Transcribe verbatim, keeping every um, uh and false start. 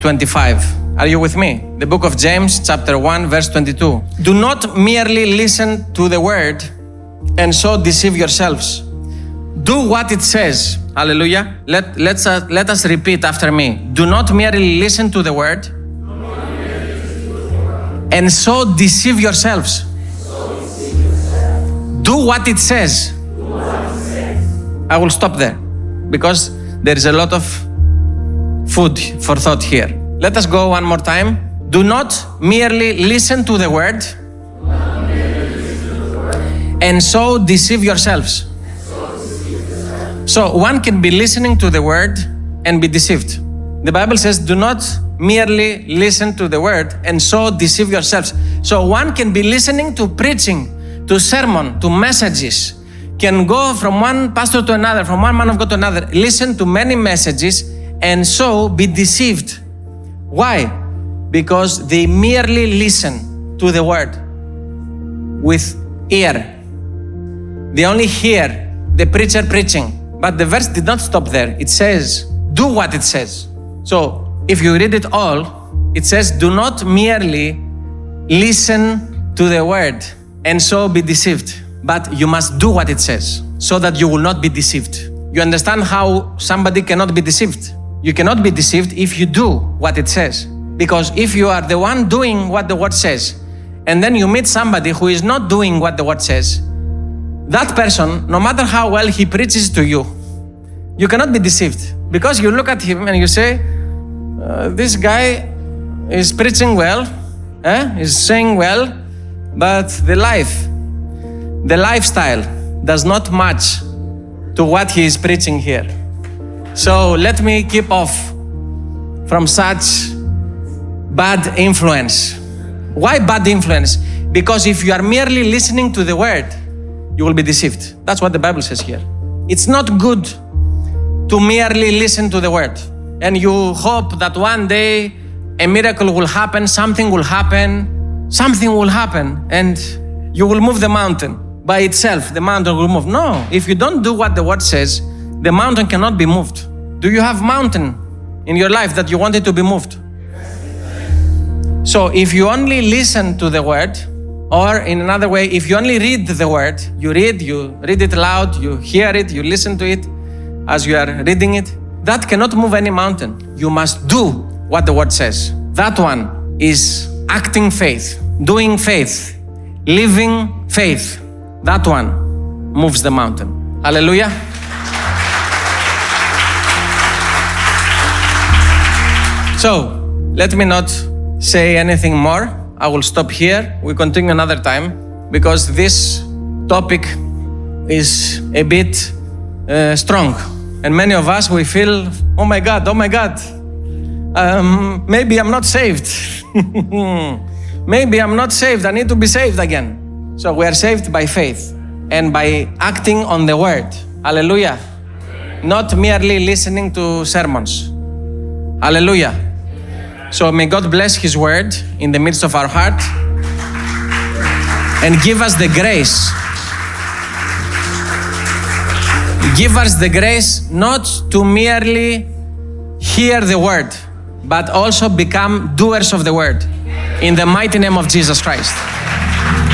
twenty-five. Are you with me? The book of James, chapter one, verse twenty-two. Do not merely listen to the word and so deceive yourselves. Do what it says. Hallelujah. Let, let's, uh, let us repeat after me. Do not merely listen to the word and so deceive yourselves. Do what it says. I will stop there because there is a lot of food for thought here. Let us go one more time. Do not merely listen to the word and so deceive yourselves. So one can be listening to the word and be deceived. The Bible says, do not merely listen to the word and so deceive yourselves. So one can be listening to preaching, to sermon, to messages, can go from one pastor to another, from one man of God to another, listen to many messages and so be deceived. Why? Because they merely listen to the word with ear. They only hear the preacher preaching. But the verse did not stop there. It says, do what it says. So if you read it all, it says, do not merely listen to the word and so be deceived, but you must do what it says so that you will not be deceived. You understand how somebody cannot be deceived? You cannot be deceived if you do what it says. Because if you are the one doing what the word says, and then you meet somebody who is not doing what the word says, that person, no matter how well he preaches to you, you cannot be deceived. Because you look at him and you say, uh, this guy is preaching well, eh? He's saying well, but the life, the lifestyle does not match to what he is preaching here. So let me keep off from such bad influence. Why bad influence? Because if you are merely listening to the word, you will be deceived. That's what the Bible says here. It's not good to merely listen to the word and you hope that one day a miracle will happen, something will happen, something will happen and you will move the mountain. By itself, the mountain will move. No, if you don't do what the word says, the mountain cannot be moved. Do you have mountain in your life that you want it to be moved? So if you only listen to the word, or in another way, if you only read the word, you read, you read it loud, you hear it, you listen to it as you are reading it, that cannot move any mountain. You must do what the word says. That one is acting faith, doing faith, living faith. That one moves the mountain. Hallelujah. So, let me not say anything more. I will stop here. We continue another time because this topic is a bit uh, strong. And many of us, we feel, oh my God, oh my God, um, maybe I'm not saved. Maybe I'm not saved. I need to be saved again. So we are saved by faith and by acting on the word. Hallelujah. Not merely listening to sermons. Hallelujah. So may God bless His word in the midst of our heart and give us the grace. Give us the grace not to merely hear the word, but also become doers of the word. In the mighty name of Jesus Christ.